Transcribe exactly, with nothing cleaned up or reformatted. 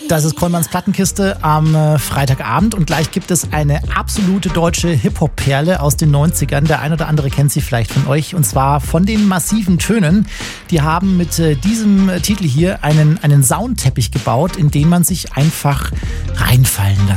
Das ist Kollmanns Plattenkiste am äh, Freitagabend und gleich gibt es eine absolute deutsche Hip-Hop-Perle aus den neunzigern. Der ein oder andere kennt sie vielleicht von euch und zwar von den Massiven Tönen. Die haben mit äh, diesem äh, Titel hier einen, einen Soundteppich gebaut, in den man sich einfach reinfallen lassen